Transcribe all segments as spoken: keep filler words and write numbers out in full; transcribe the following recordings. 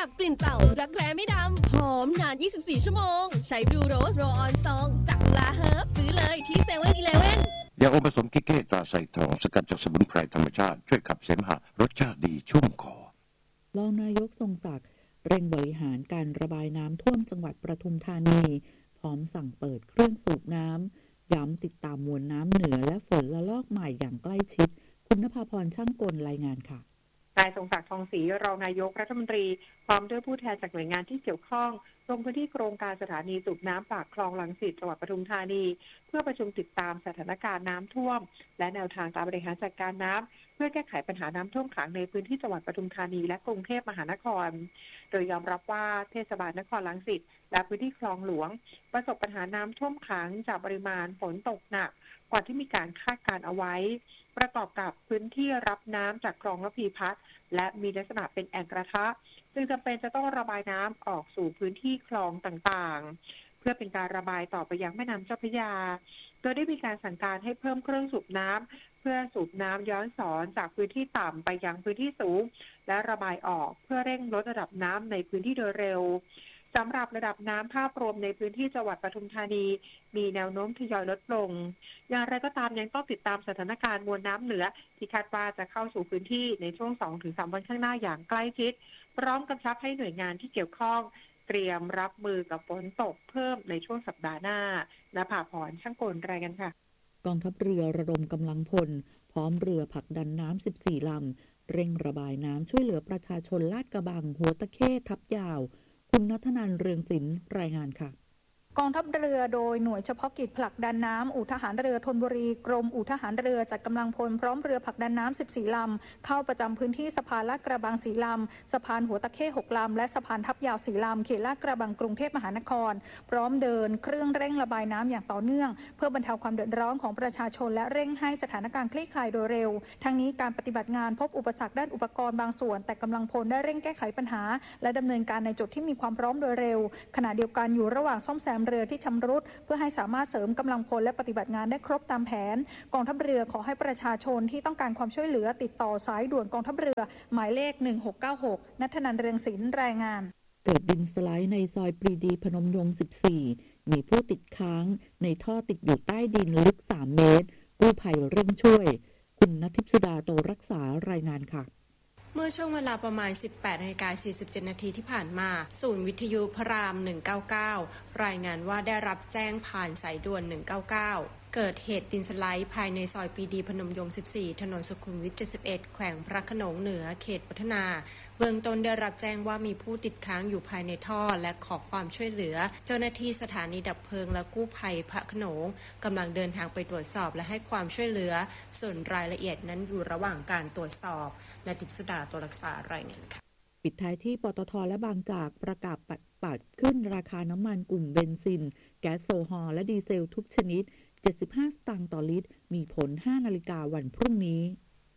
ดับกลิ่นเต่ารักแร้ไม่ดำหอมนานยี่สิบสี่ชั่วโมงใช้บลูโรสโรออนซองจากลาเฮิร์บซื้อเลยที่เซเว่นอีเลฟเว่นยาอมผสมกิเก้ตราไซทองสกัดจากสมุนไพรธรรมชาติช่วยขับเสมหะรสชาติดีชุ่มคอรองนายกทรงศักดิ์เร่งบริหารการระบายน้ำท่วมจังหวัดปทุมธานีพร้อมสั่งเปิดเครื่องสูบน้ำย้ำติดตามมวลน้ำเหนือและฝนระลอกใหม่อย่างใกล้ชิดคุณณภาพรช่างกลรายงานค่ะนายทรงศักดิ์ทองศรีรองนายกรัฐมนตรีพร้อมด้วยผู้แทนจากหน่วยงานที่เกี่ยวข้องลงพื้นที่โครงการสถานีสูบน้ำปากคลองรังสิตจังหวัดปทุมธานีเพื่อประชุมติดตามสถานการณ์น้ำท่วมและแนวทางการบริหารจัดการน้ำเพื่อแก้ไขปัญหาน้ำท่วมขังในพื้นที่จังหวัดปทุมธานีและกรุงเทพมหานครโดยยอมรับว่าเทศบาลนครรังสิตและพื้นที่คลองหลวงประสบปัญหาน้ำท่วมขังจากปริมาณฝนตกหนักกว่าที่มีการคาดการเอาไว้ประกอบกับพื้นที่รับน้ำจากคลองระพีพัฒน์และมีลักษณะเป็นแอ่งกระทะจึงจำเป็นจะต้องระบายน้ำออกสู่พื้นที่คลองต่างๆเพื่อเป็นการระบายต่อไปยังแม่น้ำเจ้าพระยาโดยได้มีการสั่งการให้เพิ่มเครื่องสูบน้ำเพื่อสูบน้ำย้อนสอนจากพื้นที่ต่ำไปยังพื้นที่สูงและระบายออกเพื่อเร่งลดระดับน้ำในพื้นที่โดยเร็วสำหรับระดับน้ำภาพรวมในพื้นที่จังหวัดปทุมธานีมีแนวโน้มทยอยลดลงอย่างไรก็ตามยังต้องติดตามสถานการณ์มวลน้ำเหนือที่คาดว่าจะเข้าสู่พื้นที่ในช่วง สองถึงสาม วันข้างหน้าอย่างใกล้ชิดพร้อมกำชับให้หน่วยงานที่เกี่ยวข้องเตรียมรับมือกับฝนตกเพิ่มในช่วงสัปดาห์หน้าณภาพรช่างกลรายงานค่ะกองทัพเรือระดมกำลังพลพร้อมเรือผลักดันน้ำสิบสี่ลำเร่งระบายน้ำช่วยเหลือประชาชนลาดกระบังหัวตะเข้ทับยาวคุณณัฐนันท์เรืองศิลป์รายงานค่ะกองทัพเรือโดยหน่วยเฉพาะกิจผลักดันน้ำอู่ทหารเรือธนบุรีกรมอู่ทหารเรือจัดกำลังพลพร้อมเรือผลักดันน้ำสิบสี่ลำเข้าประจำพื้นที่สะพานลาดกระบังสี่ลำสะพานหัวตะเข้หกลำและสะพานทับยาวสี่ลำเขตลาดกระบังกรุงเทพมหานครพร้อมเดินเครื่องเร่งระบายน้ำอย่างต่อเนื่องเพื่อบรรเทาความเดือดร้อนของประชาชนและเร่งให้สถานการณ์คลี่คลายโดยเร็วทั้งนี้การปฏิบัติงานพบอุปสรรคด้านอุปกรณ์บางส่วนแต่กำลังพลได้เร่งแก้ไขปัญหาและดำเนินการในจุดที่มีความพร้อมโดยเร็วขณะเดียวกันอยู่ระหว่างซ่อมแซมเรือที่ชำรุดเพื่อให้สามารถเสริมกำลังพลและปฏิบัติงานได้ครบตามแผนกองทัพเรือขอให้ประชาชนที่ต้องการความช่วยเหลือติดต่อสายด่วนกองทัพเรือหมายเลขหนึ่งหกเก้าหกณัฐนันท์เรืองศิลป์รายงานเกิดดินสไลด์ในซอยปรีดีพนมยงค์สิบสี่มีผู้ติดค้างในท่อติดอยู่ใต้ดินลึกสามเมตรกู้ภัยเร่งช่วยคุณณทิพย์สุดาโตรักษารายงานค่ะเมื่อช่วงเวลาประมาณ สิบแปดนาฬิกาสี่สิบเจ็ดนาทีที่ผ่านมาศูนย์วิทยุพระรามหนึ่งเก้าเก้ารายงานว่าได้รับแจ้งผ่านสายด่วนหนึ่งเก้าเก้าเกิดเหตุดินสไลด์ภายในซอยปรีดีพนมยงค์สิบสี่ถนนสุขุมวิทเจ็ดสิบเอ็ดแขวงพระโขนงเหนือเขตพัฒนาเบื้องต้นได้รับแจ้งว่ามีผู้ติดค้างอยู่ภายในท่อและขอความช่วยเหลือเจ้าหน้าที่สถานีดับเพลิงและกู้ภัยพระโขนงกำลังเดินทางไปตรวจสอบและให้ความช่วยเหลือส่วนรายละเอียดนั้นอยู่ระหว่างการตรวจสอบณทิพย์สุดาตัวรักษารายงานค่ะปิดท้ายที่ปตท.และบางจากประกาศปัดขึ้นราคาน้ำมันกลุ่มเบนซินแก๊สโซฮอลและดีเซลทุกชนิดเจ็ดสิบห้าสตางค์ต่อลิตรมีผลห้านาฬิกาวันพรุ่งนี้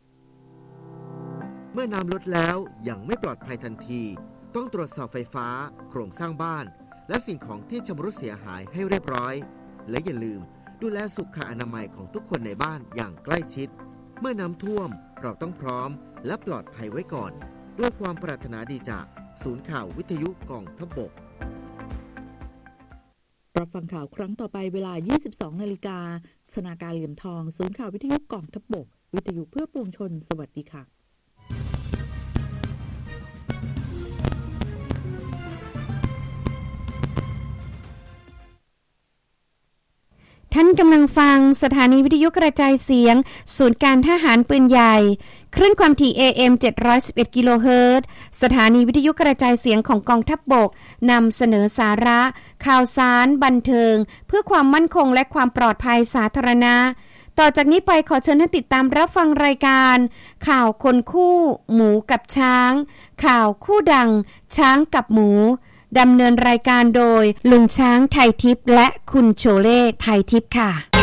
เมื่อน้ำลดแล้วยังไม่ปลอดภัยทันทีต้องตรวจสอบไฟฟ้าโครงสร้างบ้านและสิ่งของที่ชำรุดเสียหายให้เรียบร้อยและอย่าลืมดูแลสุขอนามัยของทุกคนในบ้านอย่างใกล้ชิดเมื่อน้ำท่วมเราต้องพร้อมและปลอดภัยไว้ก่อนด้วยความปรารถนาดีจากศูนย์ข่าววิทยุกองทัพบกรับฟังข่าวครั้งต่อไปเวลา ยี่สิบสองนาฬิกา สนาการเหลี่ยมทองศูนย์ข่าววิทยุกองทัพบกวิทยุเพื่อปวงชนสวัสดีค่ะท่านกำลังฟังสถานีวิทยุกระจายเสียงศูนย์การทหารปืนใหญ่คลื่นความถี่ เอ เอ็ม เจ็ดร้อยสิบเอ็ด กิโลเฮิรตซ์สถานีวิทยุกระจายเสียงของกองทัพบกนำเสนอสาระข่าวสารบันเทิงเพื่อความมั่นคงและความปลอดภัยสาธารณะต่อจากนี้ไปขอเชิญท่านติดตามรับฟังรายการข่าวคนคู่หมูกับช้างข่าวคู่ดังช้างกับหมูดำเนินรายการโดยลุงช้างไทยทิพย์และคุณโชเล่ไทยทิพย์ค่ะ